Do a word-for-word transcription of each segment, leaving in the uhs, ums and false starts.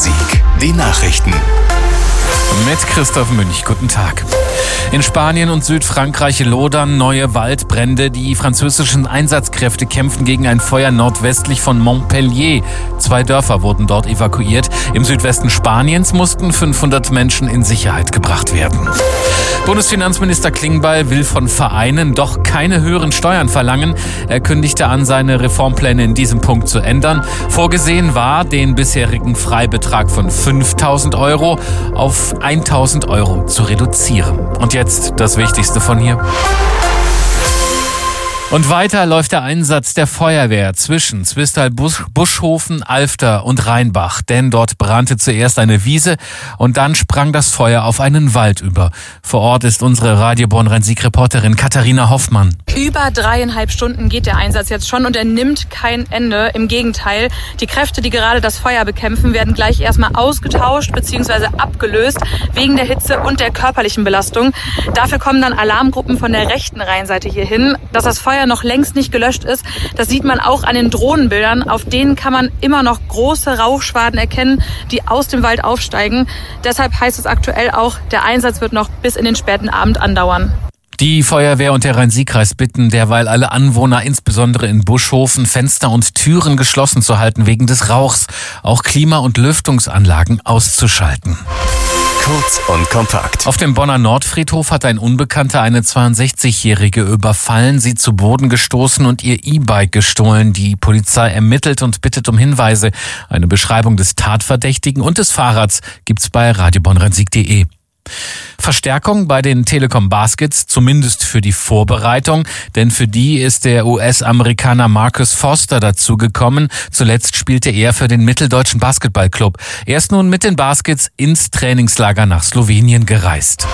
Musik, die Nachrichten. Mit Christoph Münch, guten Tag. In Spanien und Südfrankreich lodern neue Waldbrände. Die französischen Einsatzkräfte kämpfen gegen ein Feuer nordwestlich von Montpellier. Zwei Dörfer wurden dort evakuiert. Im Südwesten Spaniens mussten fünfhundert Menschen in Sicherheit gebracht werden. Bundesfinanzminister Klingbeil will von Vereinen doch keine höheren Steuern verlangen. Er kündigte an, seine Reformpläne in diesem Punkt zu ändern. Vorgesehen war, den bisherigen Freibetrag von fünftausend Euro auf eintausend Euro zu reduzieren. Und jetzt das Wichtigste von hier. Und weiter läuft der Einsatz der Feuerwehr zwischen Zwistal-Buschhofen, Alfter und Rheinbach. Denn dort brannte zuerst eine Wiese und dann sprang das Feuer auf einen Wald über. Vor Ort ist unsere Radio Bonn-Rhein-Sieg-Reporterin Katharina Hoffmann. Über dreieinhalb Stunden geht der Einsatz jetzt schon und er nimmt kein Ende. Im Gegenteil, die Kräfte, die gerade das Feuer bekämpfen, werden gleich erstmal ausgetauscht bzw. abgelöst wegen der Hitze und der körperlichen Belastung. Dafür kommen dann Alarmgruppen von der rechten Rheinseite hier hin. Dass das Feuer noch längst nicht gelöscht ist, das sieht man auch an den Drohnenbildern. Auf denen kann man immer noch große Rauchschwaden erkennen, die aus dem Wald aufsteigen. Deshalb heißt es aktuell auch, der Einsatz wird noch bis in den späten Abend andauern. Die Feuerwehr und der Rhein-Sieg-Kreis bitten derweil alle Anwohner, insbesondere in Buschhofen, Fenster und Türen geschlossen zu halten wegen des Rauchs, auch Klima- und Lüftungsanlagen auszuschalten. Kurz und kompakt. Auf dem Bonner Nordfriedhof hat ein Unbekannter eine zweiundsechzigjährige überfallen, sie zu Boden gestoßen und ihr E-Bike gestohlen. Die Polizei ermittelt und bittet um Hinweise. Eine Beschreibung des Tatverdächtigen und des Fahrrads gibt's bei radio bonn rhein sieg punkt de. Verstärkung bei den Telekom Baskets, zumindest für die Vorbereitung, denn für die ist der U S-Amerikaner Marcus Foster dazugekommen. Zuletzt spielte er für den Mitteldeutschen Basketballclub. Er ist nun mit den Baskets ins Trainingslager nach Slowenien gereist.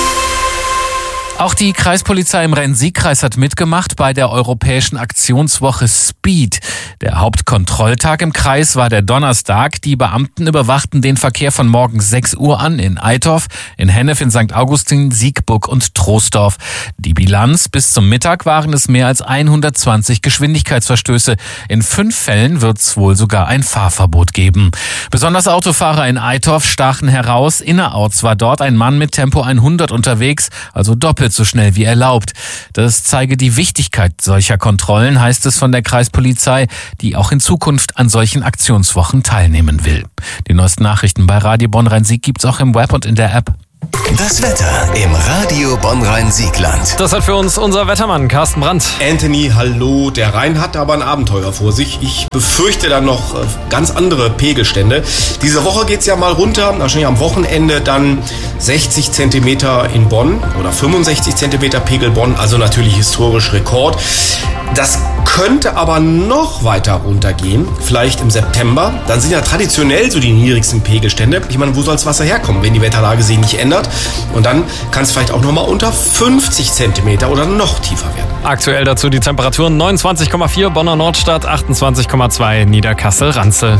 Auch die Kreispolizei im Rhein-Sieg-Kreis hat mitgemacht bei der europäischen Aktionswoche Speed. Der Hauptkontrolltag im Kreis war der Donnerstag. Die Beamten überwachten den Verkehr von morgens sechs Uhr an in Eitorf, in Hennef, in Sankt Augustin, Siegburg und Troisdorf. Die Bilanz: bis zum Mittag waren es mehr als hundertzwanzig Geschwindigkeitsverstöße. In fünf Fällen wird es wohl sogar ein Fahrverbot geben. Besonders Autofahrer in Eitorf stachen heraus. Innerorts war dort ein Mann mit Tempo hundert unterwegs, also doppelt so schnell wie erlaubt. Das zeige die Wichtigkeit solcher Kontrollen, heißt es von der Kreispolizei, die auch in Zukunft an solchen Aktionswochen teilnehmen will. Die neuesten Nachrichten bei Radio Bonn-Rhein-Sieg gibt's auch im Web und in der App. Das Wetter im Radio Bonn-Rhein-Siegland. Das hat für uns unser Wettermann Carsten Brandt. Anthony, hallo. Der Rhein hat aber ein Abenteuer vor sich. Ich befürchte dann noch ganz andere Pegelstände. Diese Woche geht's ja mal runter. Wahrscheinlich am Wochenende dann sechzig Zentimeter in Bonn oder fünfundsechzig Zentimeter Pegel Bonn. Also natürlich historisch Rekord. Das könnte aber noch weiter runtergehen, vielleicht im September. Dann sind ja traditionell so die niedrigsten Pegelstände. Ich meine, wo soll das Wasser herkommen, wenn die Wetterlage sich nicht ändert? Und dann kann es vielleicht auch nochmal unter fünfzig Zentimeter oder noch tiefer werden. Aktuell dazu die Temperaturen neunundzwanzig Komma vier Bonner Nordstadt, achtundzwanzig Komma zwei Niederkassel-Ranzel.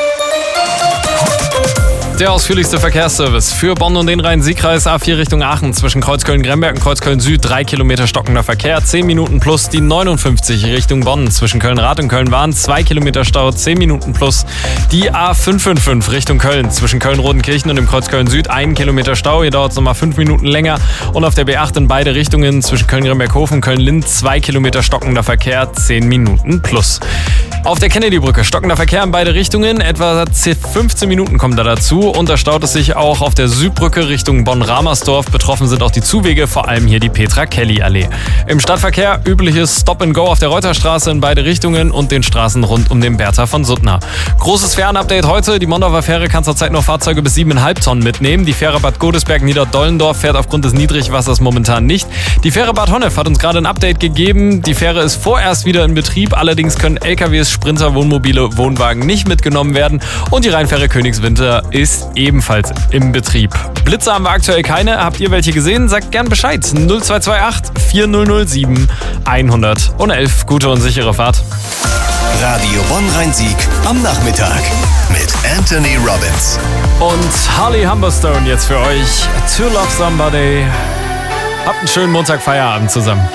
Der ausführlichste Verkehrsservice für Bonn und den Rhein-Sieg-Kreis. A vier Richtung Aachen zwischen Kreuzköln-Gremberg und Kreuzköln-Süd. Drei Kilometer stockender Verkehr, zehn Minuten plus. Die neunundfünfzig Richtung Bonn zwischen Köln-Rath und Köln-Wahn. Zwei Kilometer Stau, zehn Minuten plus. Die A fünf fünf fünf Richtung Köln zwischen Köln-Rodenkirchen und dem Kreuzköln-Süd. Ein Kilometer Stau, hier dauert es nochmal fünf Minuten länger. Und auf der B acht in beide Richtungen zwischen Köln-Gremberg-Hof und Köln-Linz. Zwei Kilometer stockender Verkehr, zehn Minuten plus. Auf der Kennedy-Brücke stockender Verkehr in beide Richtungen. Etwa fünfzehn Minuten kommen da dazu. Und da staut es sich auch auf der Südbrücke Richtung Bonn-Ramersdorf. Betroffen sind auch die Zuwege, vor allem hier die Petra-Kelly-Allee. Im Stadtverkehr übliches Stop-and-Go auf der Reuterstraße in beide Richtungen und den Straßen rund um den Bertha von Suttner. Großes Fährenupdate heute. Die Mondorfer Fähre kann zurzeit noch Fahrzeuge bis sieben Komma fünf Tonnen mitnehmen. Die Fähre Bad Godesberg-Niederdollendorf fährt aufgrund des Niedrigwassers momentan nicht. Die Fähre Bad Honnef hat uns gerade ein Update gegeben. Die Fähre ist vorerst wieder in Betrieb. Allerdings können L K Ws, Sprinter, Wohnmobile, Wohnwagen nicht mitgenommen werden. Und die Rheinfähre Königswinter ist ebenfalls im Betrieb. Blitze haben wir aktuell keine. Habt ihr welche gesehen? Sagt gern Bescheid. null zwei zwei acht vier null null sieben eins null eins. Gute und sichere Fahrt. Radio Bonn-Rhein-Sieg am Nachmittag mit Anthony Robbins. Und Harley Humberstone jetzt für euch. To Love Somebody. Habt einen schönen Montag Feierabend zusammen.